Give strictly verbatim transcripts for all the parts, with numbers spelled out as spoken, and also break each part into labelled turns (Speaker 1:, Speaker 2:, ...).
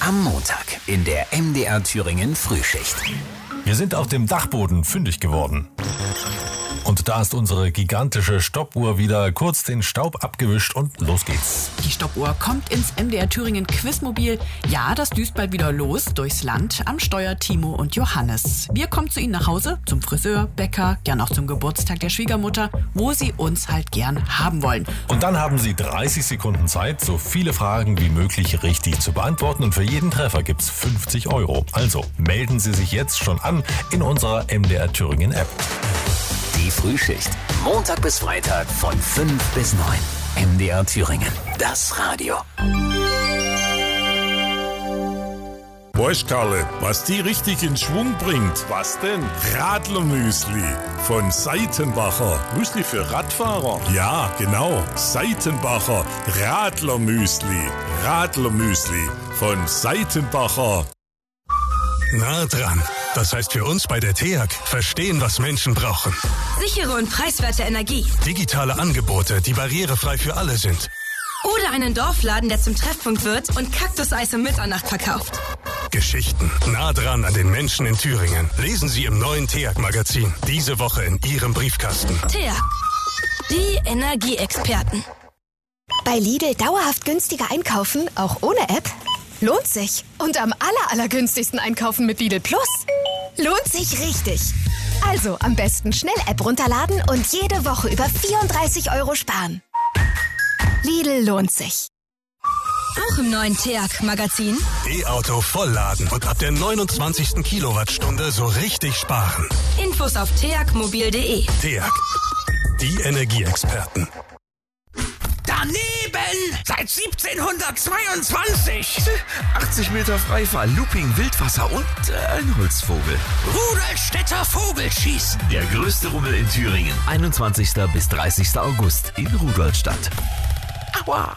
Speaker 1: Am Montag in der M D R Thüringen Frühschicht.
Speaker 2: Wir sind auf dem Dachboden fündig geworden. Und da ist unsere gigantische Stoppuhr wieder kurz den Staub abgewischt und los geht's.
Speaker 3: Die Stoppuhr kommt ins M D R Thüringen Quizmobil. Ja, das düst bald wieder los durchs Land. Am Steuer Timo und Johannes. Wir kommen zu Ihnen nach Hause, zum Friseur, Bäcker, gern auch zum Geburtstag der Schwiegermutter, wo Sie uns halt gern haben wollen.
Speaker 2: Und dann haben Sie dreißig Sekunden Zeit, so viele Fragen wie möglich richtig zu beantworten. Und für jeden Treffer gibt's fünfzig Euro. Also melden Sie sich jetzt schon an in unserer M D R Thüringen App.
Speaker 1: Die Frühschicht. Montag bis Freitag von fünf bis neun. M D R Thüringen. Das Radio.
Speaker 4: Weißt Karle, was die richtig in Schwung bringt? Was denn? Radlermüsli von Seitenbacher. Müsli für Radfahrer? Ja, genau. Seitenbacher Radlermüsli. Radlermüsli von Seitenbacher.
Speaker 5: Nah dran. Das heißt für uns bei der T E A G, verstehen, was Menschen brauchen.
Speaker 6: Sichere und preiswerte Energie.
Speaker 5: Digitale Angebote, die barrierefrei für alle sind.
Speaker 6: Oder einen Dorfladen, der zum Treffpunkt wird und Kaktuseis um Mitternacht verkauft.
Speaker 5: Geschichten nah dran an den Menschen in Thüringen. Lesen Sie im neuen T E A G-Magazin. Diese Woche in Ihrem Briefkasten.
Speaker 6: T E A G. Die Energieexperten.
Speaker 7: Bei Lidl dauerhaft günstiger einkaufen, auch ohne App? Lohnt sich. Und am aller, allergünstigsten einkaufen mit Lidl Plus. Lohnt sich richtig. Also am besten schnell App runterladen und jede Woche über vierunddreißig Euro sparen. Lidl lohnt sich.
Speaker 6: Auch im neuen T E A G-Magazin.
Speaker 5: E-Auto vollladen und ab der neunundzwanzigsten Kilowattstunde so richtig sparen.
Speaker 6: Infos auf t e a g mobil punkt d e.
Speaker 5: T E A G. Die Energieexperten.
Speaker 8: Daneben! Seit siebzehnhundertzweiundzwanzig! achtzig Meter Freifall, Looping, Wildwasser und äh, ein Holzvogel. Rudolstädter Vogelschießen.
Speaker 9: Der größte Rummel in Thüringen. einundzwanzigsten bis dreißigsten August in Rudolstadt.
Speaker 8: Aua!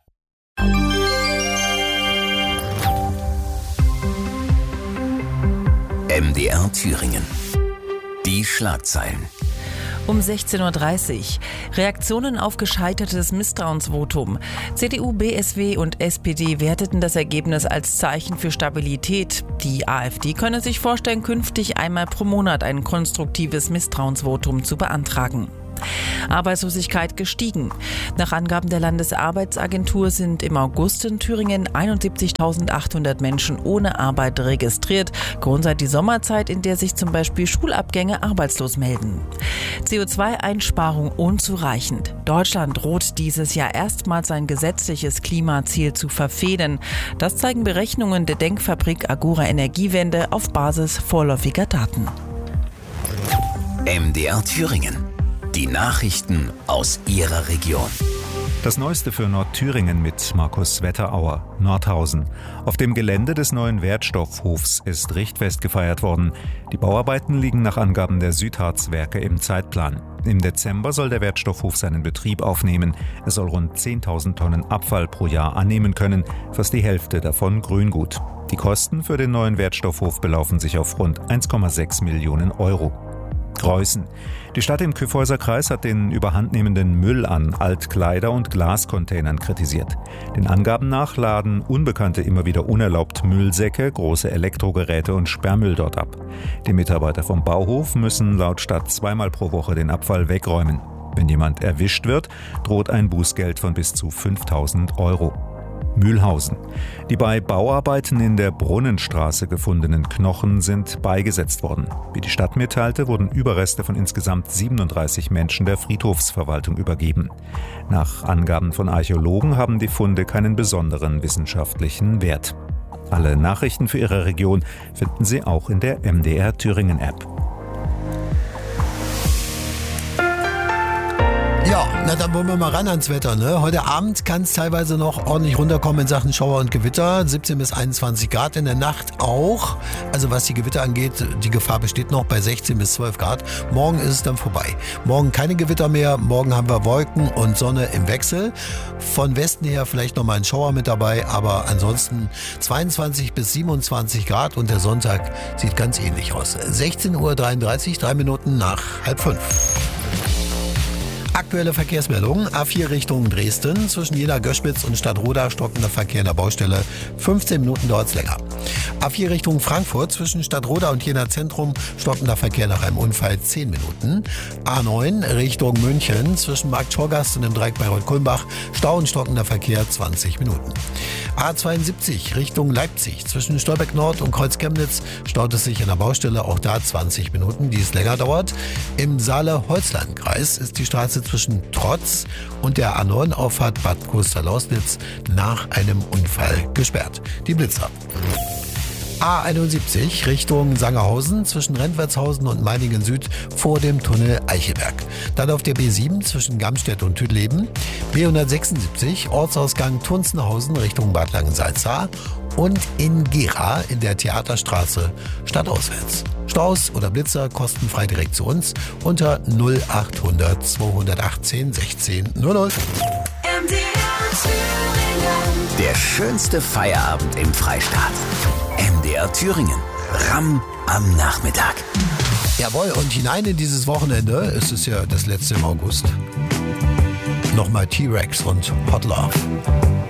Speaker 1: M D R Thüringen. Die Schlagzeilen.
Speaker 10: Um sechzehn Uhr dreißig. Reaktionen auf gescheitertes Misstrauensvotum. C D U, B S W und S P D werteten das Ergebnis als Zeichen für Stabilität. Die AfD könne sich vorstellen, künftig einmal pro Monat ein konstruktives Misstrauensvotum zu beantragen. Arbeitslosigkeit gestiegen. Nach Angaben der Landesarbeitsagentur sind im August in Thüringen einundsiebzigtausendachthundert Menschen ohne Arbeit registriert. Grund sei die Sommerzeit, in der sich zum Beispiel Schulabgänger arbeitslos melden. C O zwei Einsparung unzureichend. Deutschland droht dieses Jahr erstmals sein gesetzliches Klimaziel zu verfehlen. Das zeigen Berechnungen der Denkfabrik Agora Energiewende auf Basis vorläufiger Daten.
Speaker 1: M D R Thüringen. Die Nachrichten aus Ihrer Region.
Speaker 11: Das Neueste für Nordthüringen mit Markus Wetterauer. Nordhausen. Auf dem Gelände des neuen Wertstoffhofs ist Richtfest gefeiert worden. Die Bauarbeiten liegen nach Angaben der Südharzwerke im Zeitplan. Im Dezember soll der Wertstoffhof seinen Betrieb aufnehmen. Er soll rund zehntausend Tonnen Abfall pro Jahr annehmen können, fast die Hälfte davon Grüngut. Die Kosten für den neuen Wertstoffhof belaufen sich auf rund eins Komma sechs Millionen Euro. Greußen. Die Stadt im Kyffhäuser-Kreis hat den überhandnehmenden Müll an Altkleider- und Glascontainern kritisiert. Den Angaben nach laden Unbekannte immer wieder unerlaubt Müllsäcke, große Elektrogeräte und Sperrmüll dort ab. Die Mitarbeiter vom Bauhof müssen laut Stadt zweimal pro Woche den Abfall wegräumen. Wenn jemand erwischt wird, droht ein Bußgeld von bis zu fünftausend Euro. Mühlhausen. Die bei Bauarbeiten in der Brunnenstraße gefundenen Knochen sind beigesetzt worden. Wie die Stadt mitteilte, wurden Überreste von insgesamt siebenunddreißig Menschen der Friedhofsverwaltung übergeben. Nach Angaben von Archäologen haben die Funde keinen besonderen wissenschaftlichen Wert. Alle Nachrichten für Ihre Region finden Sie auch in der M D R Thüringen App.
Speaker 12: Ja, na dann wollen wir mal ran ans Wetter, ne? Heute Abend kann es teilweise noch ordentlich runterkommen in Sachen Schauer und Gewitter. siebzehn bis einundzwanzig Grad, in der Nacht auch. Also was die Gewitter angeht, die Gefahr besteht noch bei sechzehn bis zwölf Grad. Morgen ist es dann vorbei. Morgen keine Gewitter mehr, morgen haben wir Wolken und Sonne im Wechsel. Von Westen her vielleicht nochmal ein Schauer mit dabei, aber ansonsten zweiundzwanzig bis siebenundzwanzig Grad und der Sonntag sieht ganz ähnlich aus. sechzehn Uhr dreiunddreißig, drei Minuten nach halb fünf. Aktuelle Verkehrsmeldungen. A vier Richtung Dresden. Zwischen Jena-Göschwitz und Stadtroda stockender Verkehr in der Baustelle. fünfzehn Minuten dauert es länger. A vier Richtung Frankfurt. Zwischen Stadtroda und Jena Zentrum stockender Verkehr nach einem Unfall zehn Minuten. A neun Richtung München. Zwischen Markt Schorgast und dem Dreieck Bayreuth-Kulmbach. Stau und stockender Verkehr zwanzig Minuten. A zweiundsiebzig Richtung Leipzig. Zwischen Stolberg Nord und Kreuz Chemnitz staut es sich in der Baustelle. Auch da zwanzig Minuten, die es länger dauert. Im Saale-Holzland-Kreis ist die Straße zwischen Trotz und der A neun Auffahrt Bad Kloster-Lausnitz nach einem Unfall gesperrt. Die Blitzer. A einundsiebzig Richtung Sangerhausen zwischen Rentwertshausen und Meiningen Süd vor dem Tunnel Eichelberg. Dann auf der B sieben zwischen Gamstedt und Tüdleben. B hundertsechsundsiebzig Ortsausgang Tunzenhausen Richtung Bad Langensalza. Und in Gera in der Theaterstraße stadtauswärts. Staus oder Blitzer kostenfrei direkt zu uns unter null achthundert zweihundertachtzehn sechzehn null null.
Speaker 1: Der schönste Feierabend im Freistaat. M D R Thüringen. Ramm am Nachmittag.
Speaker 12: Jawohl, und hinein in dieses Wochenende, es ist ja das letzte im August. Nochmal T-Rex und Hot Love.